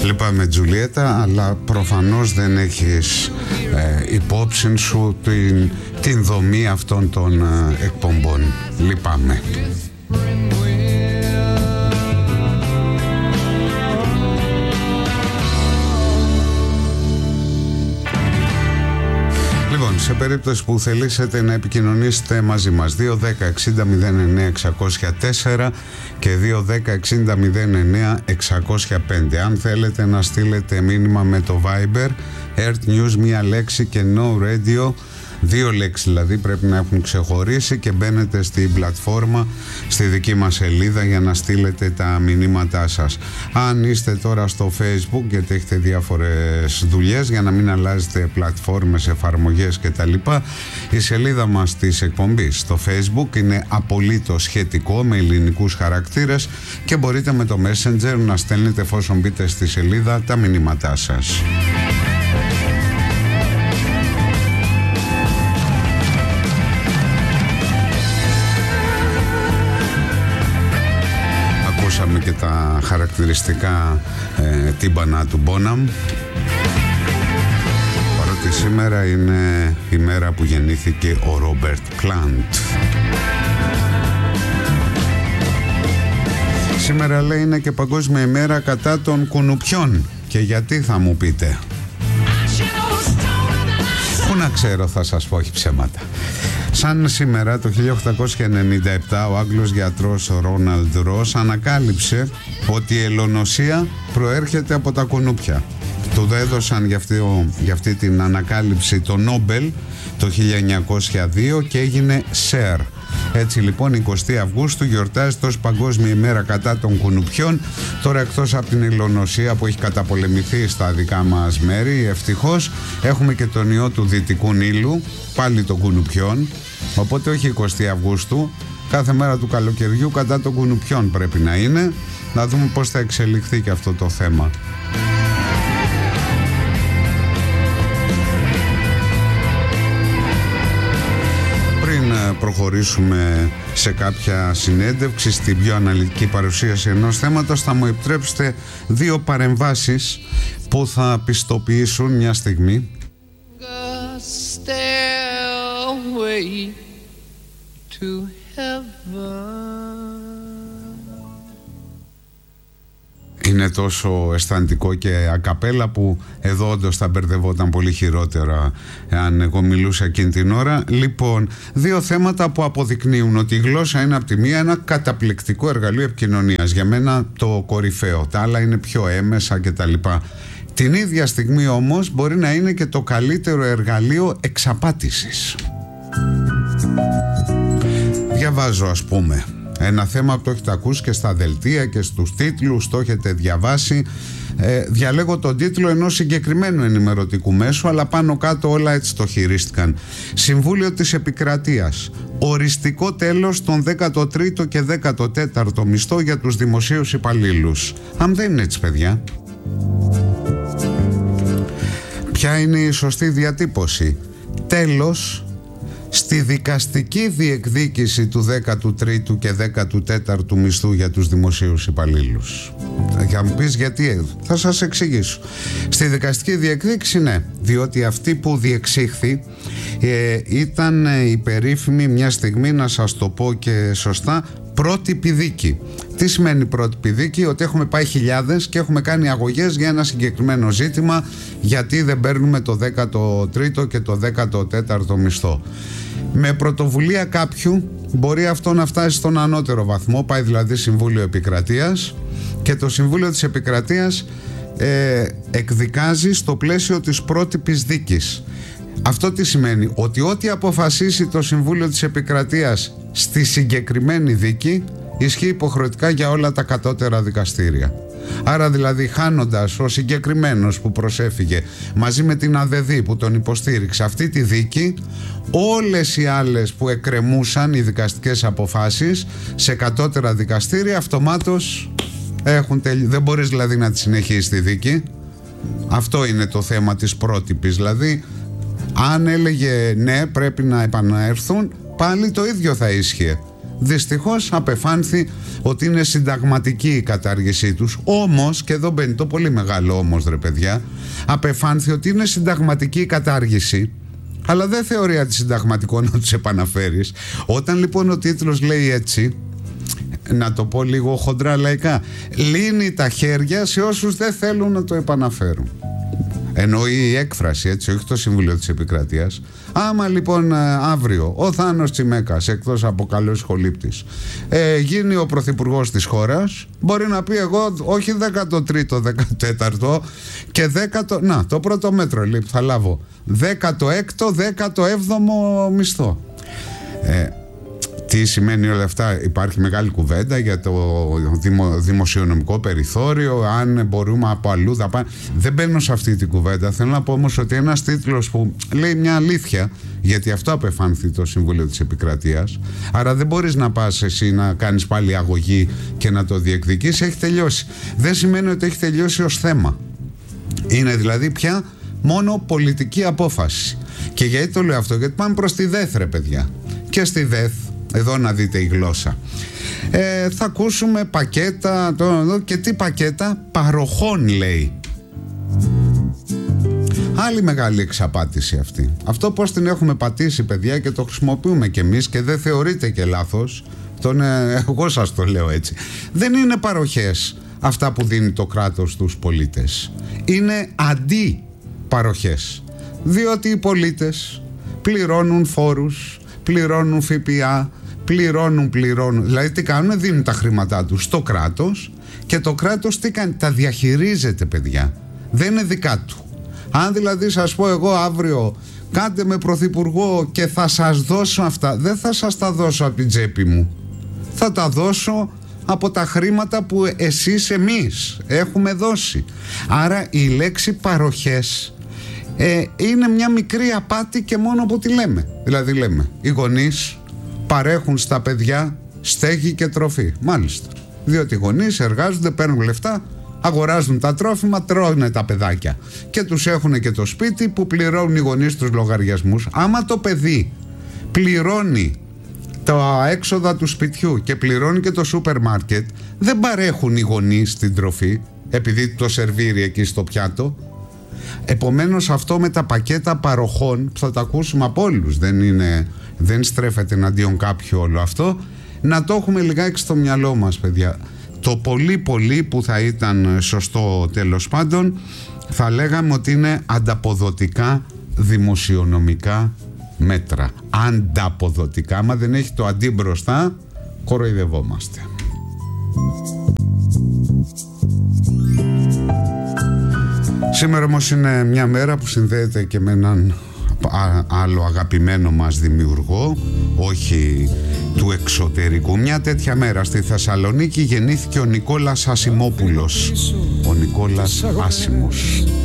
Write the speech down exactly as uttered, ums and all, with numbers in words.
Λυπάμαι Τζουλιέτα, αλλά προφανώς δεν έχεις ε, υπόψη σου την, την δομή αυτών των ε, εκπομπών. Λυπάμαι. Λοιπόν, σε περίπτωση που θελήσετε να επικοινωνήσετε μαζί μας, δύο δέκα εξήντα μηδέν εννέα εξακόσια τέσσερα και δύο δέκα εξήντα μηδέν εννέα εξακόσια πέντε. Αν θέλετε να στείλετε μήνυμα με το Viber, Earth News, μία λέξη και No Radio, δύο λέξεις δηλαδή πρέπει να έχουν ξεχωρίσει, και μπαίνετε στην πλατφόρμα, στη δική μας σελίδα, για να στείλετε τα μηνύματά σας. Αν είστε τώρα στο Facebook, γιατί έχετε διάφορες δουλειές, για να μην αλλάζετε πλατφόρμες, εφαρμογές κτλ., η σελίδα μας της εκπομπής στο Facebook είναι απολύτως σχετικό, με ελληνικούς χαρακτήρες, και μπορείτε με το Messenger να στέλνετε, εφόσον μπείτε στη σελίδα, τα μηνύματά σας. Ακούσαμε και τα χαρακτηριστικά ε, τύμπανα του Bonham, παρότι σήμερα είναι η μέρα που γεννήθηκε ο Ρόμπερτ Πλάντ. Σήμερα, λέει, είναι και Παγκόσμια ημέρα κατά των κουνουπιών. Και γιατί, θα μου πείτε? Πού να ξέρω, θα σας πω, όχι ψέματα. Σαν σήμερα το χίλια οκτακόσια ενενήντα επτά ο Άγγλος γιατρός Ρόναλντ Ρος ανακάλυψε ότι η ελονοσία προέρχεται από τα κουνούπια. Του έδωσαν για αυτή, για αυτή την ανακάλυψη το Νόμπελ το χίλια εννιακόσια δύο και έγινε Σερ. Έτσι λοιπόν, εικοστή Αυγούστου γιορτάζεται ως Παγκόσμια ημέρα κατά των κουνουπιών. Τώρα, εκτός από την ελονοσία που έχει καταπολεμηθεί στα δικά μας μέρη, ευτυχώς έχουμε και τον ιό του Δυτικού Νείλου, πάλι των κουνουπιών. Οπότε όχι εικοστή Αυγούστου, κάθε μέρα του καλοκαιριού κατά των κουνουπιών πρέπει να είναι. Να δούμε πώς θα εξελιχθεί και αυτό το θέμα. Προχωρήσουμε σε κάποια συνέντευξη, στην πιο αναλυτική παρουσίαση ενός θέματος, θα μου επιτρέψετε δύο παρεμβάσεις που θα πιστοποιήσουν μια στιγμή. Είναι τόσο αισθαντικό και ακαπέλα που εδώ όντως θα μπερδευόταν πολύ χειρότερα αν εγώ μιλούσα εκείνη την ώρα. Λοιπόν, δύο θέματα που αποδεικνύουν ότι η γλώσσα είναι από τη μία ένα καταπληκτικό εργαλείο επικοινωνίας, για μένα το κορυφαίο, τα άλλα είναι πιο έμεσα κτλ. Την ίδια στιγμή όμως μπορεί να είναι και το καλύτερο εργαλείο εξαπάτησης. Διαβάζω, ας πούμε, ένα θέμα που το έχετε ακούσει και στα δελτία και στους τίτλους, το έχετε διαβάσει. Ε, διαλέγω τον τίτλο ενός συγκεκριμένου ενημερωτικού μέσου, αλλά πάνω κάτω όλα έτσι το χειρίστηκαν. Συμβούλιο της Επικρατείας. Οριστικό τέλος των δέκατο τρίτο και δέκατο τέταρτο μισθό για τους δημοσίους υπαλλήλους. Αν δεν είναι έτσι, παιδιά. Ποια είναι η σωστή διατύπωση? Τέλος στη δικαστική διεκδίκηση του δέκατου τρίτου και δέκατου τέταρτου μισθού για τους δημοσίους υπαλλήλους. Θα μου πεις γιατί, θα σας εξηγήσω. Στη δικαστική διεκδίκηση, ναι, διότι αυτή που διεξήχθη ε, ήταν η περίφημη, μια στιγμή να σας το πω και σωστά, πρότυπη δίκη. Τι σημαίνει πρότυπη δίκη? Ότι έχουμε πάει χιλιάδες και έχουμε κάνει αγωγές για ένα συγκεκριμένο ζήτημα, γιατί δεν παίρνουμε το δέκατο τρίτο και το δέκατο τέταρτο μισθό. Με πρωτοβουλία κάποιου μπορεί αυτό να φτάσει στον ανώτερο βαθμό, πάει δηλαδή Συμβούλιο Επικρατείας, και το Συμβούλιο της Επικρατείας ε, εκδικάζει στο πλαίσιο της πρότυπης δίκης. Αυτό τι σημαίνει? Ότι ό,τι αποφασίσει το Συμβούλιο της Επικρατείας στη συγκεκριμένη δίκη ισχύει υποχρεωτικά για όλα τα κατώτερα δικαστήρια. Άρα δηλαδή, χάνοντας ο συγκεκριμένος που προσέφυγε μαζί με την ΑΔΕΔΗ που τον υποστήριξε αυτή τη δίκη, όλες οι άλλες που εκκρεμούσαν, οι δικαστικές αποφάσεις σε κατώτερα δικαστήρια, αυτομάτως έχουν τελει... δεν μπορείς δηλαδή να τη συνεχίσεις τη δίκη. Αυτό είναι το θέμα της πρότυπης. Δηλαδή, αν έλεγε ναι πρέπει να επαναέρθουν, πάλι το ίδιο θα ίσχυε. Δυστυχώς απεφάνθη ότι είναι συνταγματική η κατάργησή τους. Όμως, και εδώ μπαίνει το πολύ μεγάλο όμως ρε παιδιά, απεφάνθη ότι είναι συνταγματική η κατάργηση, αλλά δεν θεωρεί αντισυνταγματικό να τους επαναφέρεις. Όταν λοιπόν ο τίτλος λέει έτσι, να το πω λίγο χοντρά λαϊκά, λύνει τα χέρια σε όσους δεν θέλουν να το επαναφέρουν. Εννοεί η έκφραση, έτσι, όχι το Συμβουλίο της Επικρατείας. Άμα λοιπόν αύριο ο Θάνος Τσιμέκας, εκτός από καλός σχολήπτης, ε, γίνει ο πρωθυπουργός της χώρας, μπορεί να πει εγώ όχι δέκατο τρίτο, δέκατο τέταρτο και δέκατο, να το πρώτο μέτρο λέει, θα λάβω δέκατο έκτο, δέκατο έβδομο μισθό. Ε, Τι σημαίνει όλα αυτά? Υπάρχει μεγάλη κουβέντα για το δημο, δημοσιονομικό περιθώριο, αν μπορούμε από αλλού να πάμε. Δεν μπαίνω σε αυτή την κουβέντα. Θέλω να πω όμως ότι ένας τίτλος που λέει μια αλήθεια, γιατί αυτό απεφάνθη το Συμβούλιο της Επικρατείας, άρα δεν μπορείς να πας εσύ να κάνεις πάλι αγωγή και να το διεκδικείς, έχει τελειώσει. Δεν σημαίνει ότι έχει τελειώσει ως θέμα. Είναι δηλαδή πια μόνο πολιτική απόφαση. Και γιατί το λέω αυτό? Γιατί πάμε προς τη ΔΕΘ ρε παιδιά. Και στη ΔΕΘ, εδώ να δείτε η γλώσσα, ε, θα ακούσουμε πακέτα το, και τι πακέτα? Παροχών λέει. Άλλη μεγάλη εξαπάτηση αυτή. Αυτό πως την έχουμε πατήσει παιδιά και το χρησιμοποιούμε κι εμείς και δεν θεωρείται και λάθος, τον, ε, εγώ σας το λέω έτσι. Δεν είναι παροχές αυτά που δίνει το κράτος στους πολίτες. Είναι αντιπαροχές. Διότι οι πολίτες πληρώνουν φόρους, πληρώνουν ΦΠΑ, πληρώνουν, πληρώνουν. Δηλαδή τι κάνουν? Δίνουν τα χρήματά τους στο κράτος και το κράτος τι κάνει? Τα διαχειρίζεται παιδιά. Δεν είναι δικά του. Αν δηλαδή σας πω εγώ αύριο κάντε με πρωθυπουργό και θα σας δώσω αυτά, δεν θα σας τα δώσω από την τσέπη μου. Θα τα δώσω από τα χρήματα που εσείς εμείς έχουμε δώσει. Άρα η λέξη παροχές ε, είναι μια μικρή απάτη και μόνο που τη λέμε. Δηλαδή λέμε οι γονείς παρέχουν στα παιδιά στέγη και τροφή. Μάλιστα. Διότι οι γονείς εργάζονται, παίρνουν λεφτά, αγοράζουν τα τρόφιμα, τρώνε τα παιδάκια. Και τους έχουν και το σπίτι που πληρώνουν οι γονείς τους λογαριασμούς. Άμα το παιδί πληρώνει τα έξοδα του σπιτιού και πληρώνει και το σούπερ μάρκετ, δεν παρέχουν οι γονείς την τροφή, επειδή το σερβίρει εκεί στο πιάτο. Επομένως αυτό με τα πακέτα παροχών που θα τα ακούσουμε από όλους, δεν, είναι, δεν στρέφεται εναντίον κάποιου όλο αυτό, να το έχουμε λιγάκι στο μυαλό μας παιδιά. Το πολύ πολύ που θα ήταν σωστό τέλος πάντων, θα λέγαμε ότι είναι ανταποδοτικά δημοσιονομικά μέτρα. Ανταποδοτικά, άμα δεν έχει το αντί μπροστά, κοροϊδευόμαστε. Σήμερα όμως είναι μια μέρα που συνδέεται και με έναν άλλο αγαπημένο μας δημιουργό, όχι του εξωτερικού. Μια τέτοια μέρα στη Θεσσαλονίκη γεννήθηκε ο Νικόλας Ασημόπουλος. Ο Νικόλας Άσημος.